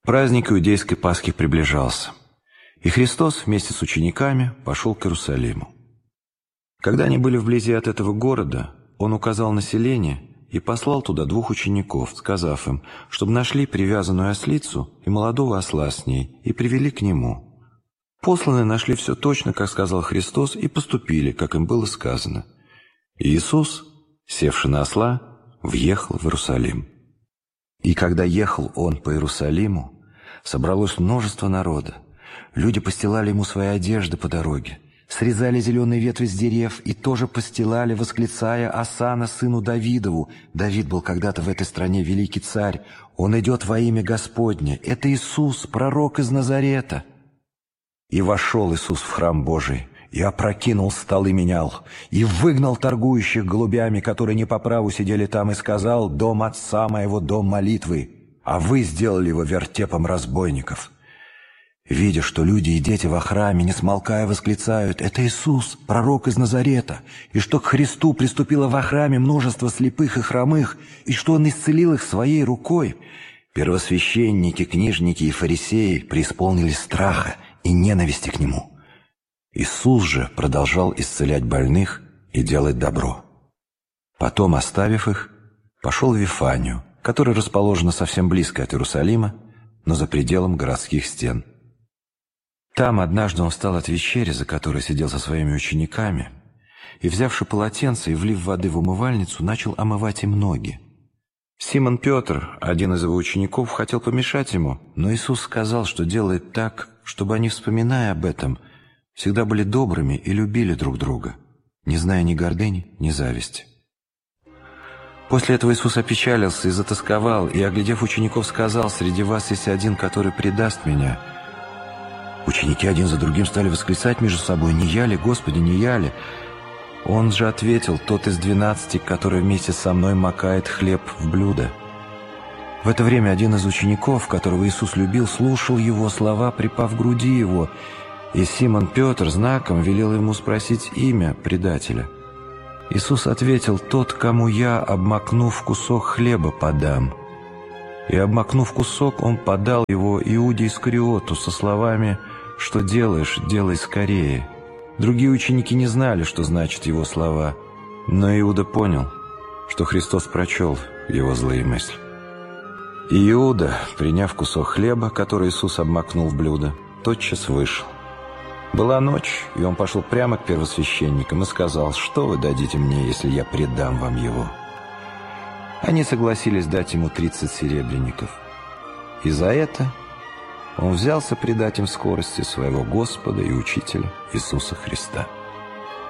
Праздник иудейской Пасхи приближался, и Христос вместе с учениками пошел к Иерусалиму. Когда они были вблизи от этого города, Он указал на селение и послал туда 2 учеников, сказав им, чтобы нашли привязанную ослицу и молодого осла с ней, и привели к Нему. Посланные нашли все точно, как сказал Христос, и поступили, как им было сказано. И Иисус, севший на осла, въехал в Иерусалим. И когда ехал Он по Иерусалиму, собралось множество народа. Люди постилали Ему свои одежды по дороге, срезали зеленые ветви с дерев и тоже постилали, восклицая: «Осанна сыну Давидову». Давид был когда-то в этой стране великий царь. Он идет во имя Господне. Это Иисус, пророк из Назарета. И вошел Иисус в храм Божий, и опрокинул столы менял, и выгнал торгующих голубями, которые не по праву сидели там, и сказал: «Дом отца моего, дом молитвы, а вы сделали его вертепом разбойников». Видя, что люди и дети во храме, не смолкая, восклицают: «Это Иисус, пророк из Назарета», и что к Христу приступило во храме множество слепых и хромых, и что Он исцелил их своей рукой, первосвященники, книжники и фарисеи преисполнились страха и ненависти к Нему. Иисус же продолжал исцелять больных и делать добро. Потом, оставив их, пошел в Вифанию, которая расположена совсем близко от Иерусалима, но за пределом городских стен. Там однажды Он встал от вечери, за которой сидел со своими учениками, и, взявши полотенце и влив воды в умывальницу, начал омывать им ноги. Симон Петр, один из Его учеников, хотел помешать Ему, но Иисус сказал, что делает так, чтобы они, вспоминая об этом, всегда были добрыми и любили друг друга, не зная ни гордыни, ни зависти. После этого Иисус опечалился и затосковал, и, оглядев учеников, сказал: «Среди вас есть один, который предаст Меня». Ученики один за другим стали восклицать между собой: «Не я ли, Господи, не я ли?» Он же ответил: «Тот из 12, который вместе со мной макает хлеб в блюдо». В это время один из учеников, которого Иисус любил, слушал Его слова, припав к груди Его, и Симон Петр знаком велел ему спросить имя предателя. Иисус ответил: «Тот, кому я, обмакнув кусок хлеба, подам». И, обмакнув кусок, Он подал его Иуде Искариоту со словами: «Что делаешь, делай скорее». Другие ученики не знали, что значат Его слова, но Иуда понял, что Христос прочел его злые мысли. И Иуда, приняв кусок хлеба, который Иисус обмакнул в блюдо, тотчас вышел. Была ночь, и он пошел прямо к первосвященникам и сказал: «Что вы дадите мне, если я предам вам его?» Они согласились дать ему 30 серебряников. И за это он взялся предать им скорости своего Господа и Учителя Иисуса Христа.